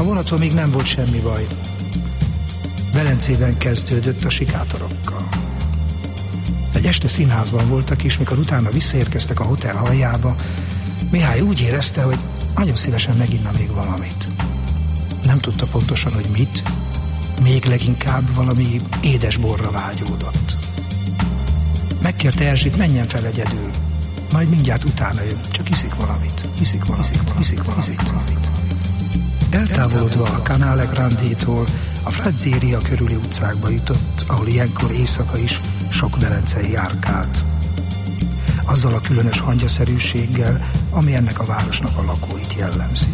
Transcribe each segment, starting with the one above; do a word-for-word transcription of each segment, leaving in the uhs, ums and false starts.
A vonaton még nem volt semmi baj. Velencében kezdődött a sikátorokkal. Egy este színházban voltak, és mikor utána visszaérkeztek a hotel aljába, Mihály úgy érezte, hogy nagyon szívesen meginna még valamit. Nem tudta pontosan, hogy mit, még leginkább valami édes borra vágyódott. Megkérte Erzsit, menjen fel egyedül, majd mindjárt utána jön, csak iszik valamit, iszik valamit, iszik valamit. valamit. Eltávolodva a Canale Grandétól a Frazzéria körüli utcákba jutott, ahol ilyenkor éjszaka is sok velencei járkált. Azzal a különös hangyaszerűséggel, ami ennek a városnak a lakóit jellemzi.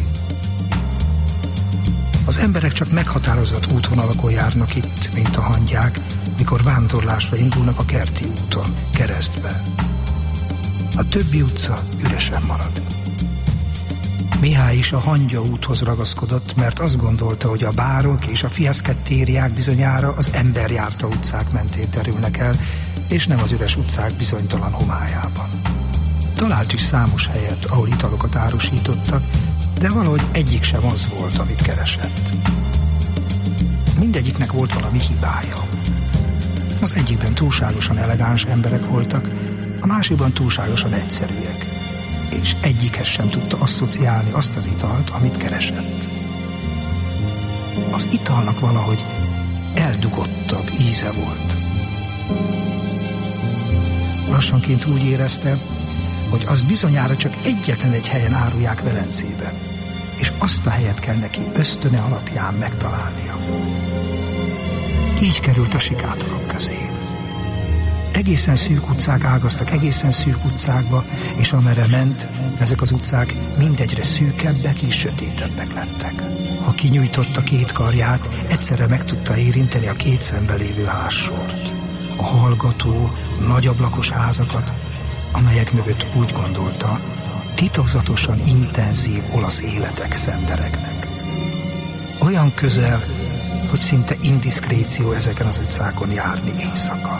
Az emberek csak meghatározott útvonalakon járnak itt, mint a hangyák, mikor vándorlásra indulnak a kerti úton, keresztbe. A többi utca üresen marad. Mihály is a hangya úthoz ragaszkodott, mert azt gondolta, hogy a bárok és a fiaszkettériák bizonyára az emberjárta utcák mentén terülnek el, és nem az üres utcák bizonytalan homályában. Talált is számos helyet, ahol italokat árusítottak, de valahogy egyik sem az volt, amit keresett. Mindegyiknek volt valami hibája. Az egyikben túlságosan elegáns emberek voltak, a másikban túlságosan egyszerűek, és egyikhez sem tudta asszociálni azt az italt, amit keresett. Az italnak valahogy eldugottabb íze volt. Lassanként úgy érezte, hogy az bizonyára csak egyetlen egy helyen árulják Velencében, és azt a helyet kell neki ösztöne alapján megtalálnia. Így került a sikátorok közé. Egészen szűk utcák ágaztak egészen szűk utcákba, és amerre ment, ezek az utcák mindegyre szűkebbek és sötétebbek lettek. Ha kinyújtotta két karját, egyszerre meg tudta érinteni a két szemben lévő házsort. A hallgató, nagyablakos házakat, amelyek mögött úgy gondolta, titokzatosan intenzív olasz életek szenderegnek. Olyan közel, hogy szinte indiszkréció ezeken az utcákon járni éjszaka.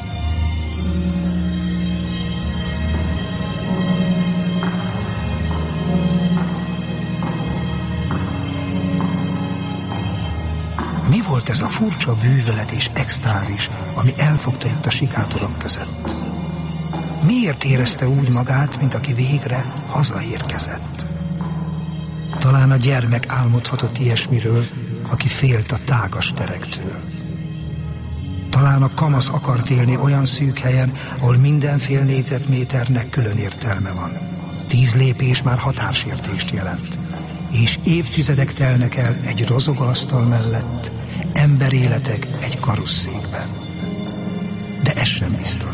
Mi volt ez a furcsa bűvölet és extázis, ami elfogta itt a sikátorok között? Miért érezte úgy magát, mint aki végre hazaérkezett? Talán a gyermek álmodhatott ilyesmiről, aki félt a tágas terektől. Talán a kamasz akart élni olyan szűk helyen, ahol minden fél négyzetméternek külön értelme van. Tíz lépés már határsértést jelent, és évtizedek telnek el egy rozogóasztal mellett, emberéletek egy karusszékben. De ez sem biztos.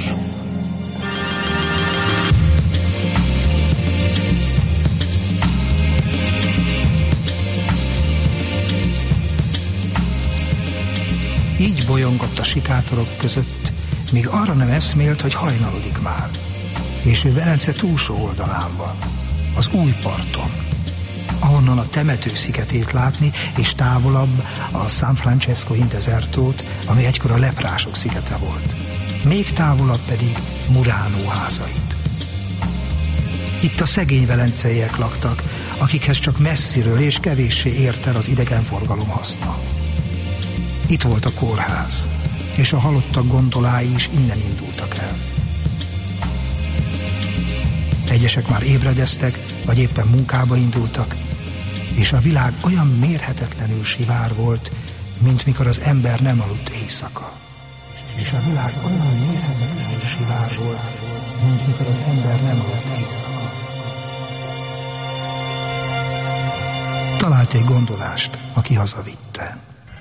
Így bolyongott a sikátorok között, míg arra nem eszmélt, hogy hajnalodik már, és ő Velence túlsó oldalán van, az új parton, ahonnan a temető szigetét látni, és távolabb a San Francesco in Desertót, ami egykor a leprások szigete volt. Még távolabb pedig Murano házait. Itt a szegény velenceiek laktak, akikhez csak messziről és kevéssé ért el az idegenforgalom haszna. Itt volt a kórház, és a halottak gondolái is innen indultak el. Egyesek már ébredeztek, vagy éppen munkába indultak, és a világ olyan mérhetetlenül sivár volt, mint mikor az ember nem aludt éjszaka. És a világ olyan mérhetetlenül sivár volt, mint mikor az ember nem aludt éjszaka. Talált egy gondolást, aki hazavitte.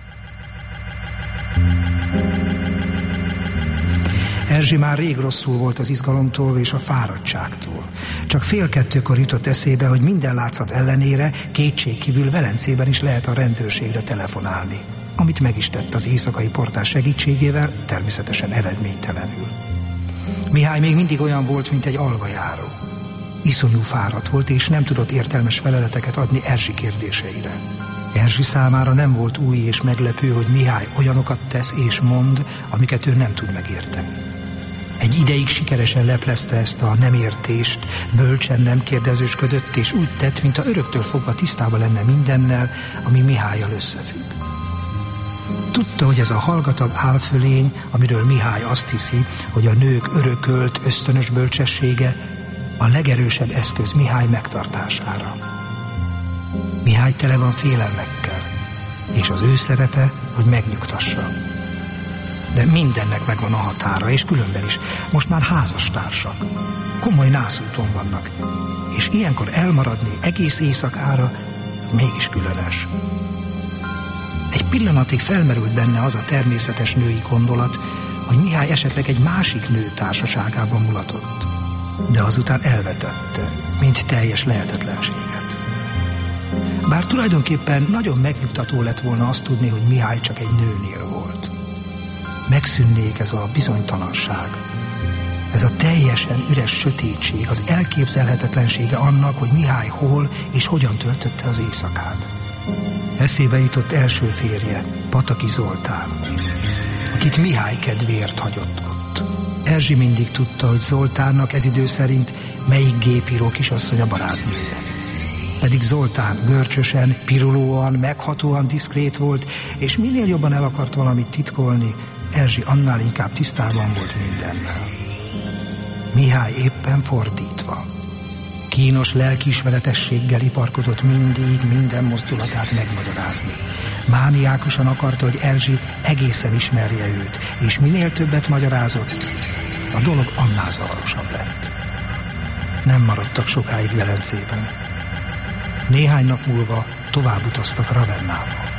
Erzsi már rég rosszul volt az izgalomtól és a fáradtságtól. Csak fél kettőkor jutott eszébe, hogy minden látszat ellenére kétségkívül Velencében is lehet a rendőrségre telefonálni, amit meg is tett az éjszakai portás segítségével, természetesen eredménytelenül. Mihály még mindig olyan volt, mint egy alvajáró. Iszonyú fáradt volt, és nem tudott értelmes feleleteket adni Erzsi kérdéseire. Erzsi számára nem volt új és meglepő, hogy Mihály olyanokat tesz és mond, amiket ő nem tud megérteni. Egy ideig sikeresen leplezte ezt a nem értést, bölcsen nem kérdezősködött, és úgy tett, mintha öröktől fogva tisztában lenne mindennel, ami Mihályal összefügg. Tudta, hogy ez a hallgatag álfölény, amiről Mihály azt hiszi, hogy a nők örökölt, ösztönös bölcsessége, a legerősebb eszköz Mihály megtartására. Mihály tele van félelmekkel, és az ő szerepe, hogy megnyugtassa. De mindennek megvan a határa, és különben is. Most már házastársak. Komoly nászúton vannak. És ilyenkor elmaradni egész éjszakára mégis különös. Egy pillanatig felmerült benne az a természetes női gondolat, hogy Mihály esetleg egy másik nő társaságában mulatott. De azután elvetette, mint teljes lehetetlenséget. Bár tulajdonképpen nagyon megnyugtató lett volna azt tudni, hogy Mihály csak egy nőnél volt. Megszűnnék ez a bizonytalanság, ez a teljesen üres sötétség, az elképzelhetetlensége annak, hogy Mihály hol és hogyan töltötte az éjszakát. Eszébe jutott első férje, Pataki Zoltán, akit Mihály kedvéért hagyott ott. Erzsi mindig tudta, hogy Zoltánnak ez idő szerint melyik gépíró kisasszony a barátnője. Pedig Zoltán görcsösen, pirulóan, meghatóan diszkrét volt, és minél jobban el akart valamit titkolni, Erzsi annál inkább tisztában volt mindennel. Mihály éppen fordítva. Kínos lelkiismeretességgel iparkodott mindig minden mozdulatát megmagyarázni. Mániákusan akarta, hogy Erzsi egészen ismerje őt, és minél többet magyarázott, a dolog annál zavarosabb lett. Nem maradtak sokáig Velencében. Néhány nap múlva tovább utaztak Ravennába.